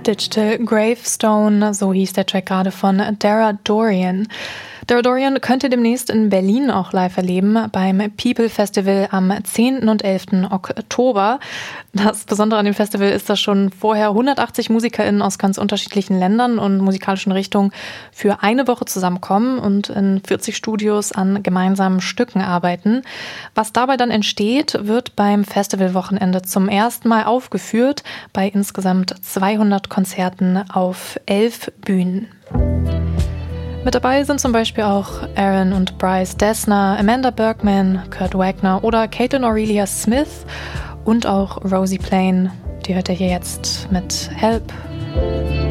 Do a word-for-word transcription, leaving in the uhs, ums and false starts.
Digital Gravestone, so hieß der Track gerade von Dara Dorian. Dara Dorian könnte demnächst in Berlin auch live erleben beim People Festival am zehnten und elften Oktober. Das Besondere an dem Festival ist, dass schon vorher hundertachtzig MusikerInnen aus ganz unterschiedlichen Ländern und musikalischen Richtungen für eine Woche zusammenkommen und in vierzig Studios an gemeinsamen Stücken arbeiten. Was dabei dann entsteht, wird beim Festivalwochenende zum ersten Mal aufgeführt, bei insgesamt zweihundert Konzerten auf elf Bühnen. Mit dabei sind zum Beispiel auch Aaron und Bryce Dessner, Amanda Bergman, Kurt Wagner oder Caitlin Aurelia Smith und auch Rosie Plain. Die hört ihr hier jetzt mit Help.